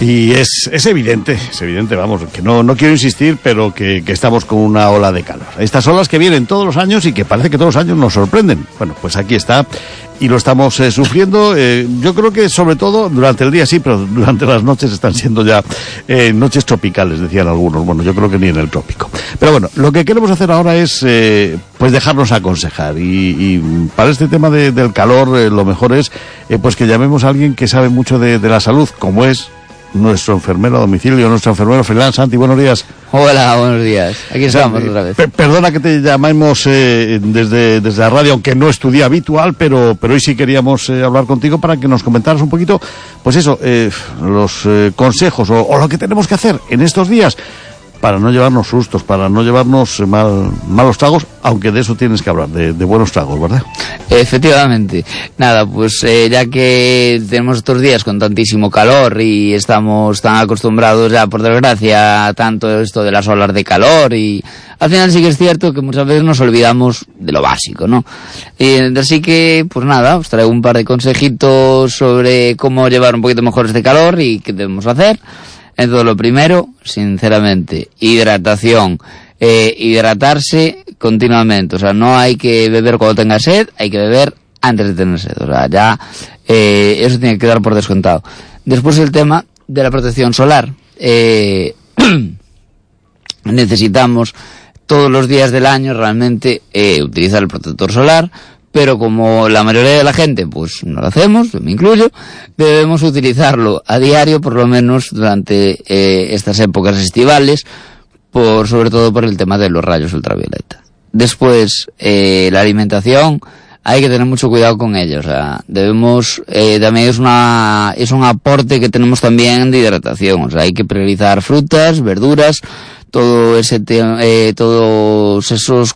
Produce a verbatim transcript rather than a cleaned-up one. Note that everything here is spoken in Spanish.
Y es, es evidente, es evidente, vamos, que no, no quiero insistir, pero que, que estamos con una ola de calor. Estas olas que vienen todos los años y que parece que todos los años nos sorprenden. Bueno, pues aquí está y lo estamos eh, sufriendo. Eh, yo creo que sobre todo durante el día sí, pero durante las noches están siendo ya eh, noches tropicales, decían algunos. Bueno, yo creo que ni en el trópico. Pero bueno, lo que queremos hacer ahora es eh, pues dejarnos aconsejar. Y, y para este tema de, del calor, eh, lo mejor es eh, pues que llamemos a alguien que sabe mucho de, de la salud, como es nuestro enfermero a domicilio, nuestro enfermero freelance. Santi, buenos días. Hola, buenos días. Aquí estamos Santi, otra vez. Per- perdona que te llamemos eh, desde, desde la radio, aunque no es tu día habitual, pero, pero hoy sí queríamos eh, hablar contigo para que nos comentaras un poquito, pues eso, eh, los eh, consejos o, o lo que tenemos que hacer en estos días para no llevarnos sustos, para no llevarnos mal, malos tragos, aunque de eso tienes que hablar, de, de buenos tragos, ¿verdad? Efectivamente. Nada, pues eh, ya que tenemos estos días con tantísimo calor y estamos tan acostumbrados ya, por desgracia, a tanto esto de las olas de calor, y al final sí que es cierto que muchas veces nos olvidamos de lo básico, ¿no? Y así que, pues nada, os traigo un par de consejitos sobre cómo llevar un poquito mejor este calor y qué debemos hacer. Entonces, lo primero, sinceramente, hidratación. Eh, hidratarse continuamente. O sea, no hay que beber cuando tenga sed, hay que beber antes de tener sed. O sea, ya eh, eso tiene que quedar por descontado. Después el tema de la protección solar. Eh, necesitamos todos los días del año realmente eh, utilizar el protector solar, pero como la mayoría de la gente pues no lo hacemos, yo me incluyo, debemos utilizarlo a diario, por lo menos durante eh, estas épocas estivales, por sobre todo por el tema de los rayos ultravioleta. Después, eh, la alimentación, hay que tener mucho cuidado con ella. O sea, debemos, eh, también es una, es un aporte que tenemos también de hidratación. O sea, hay que priorizar frutas, verduras, todo ese te, eh, todos esos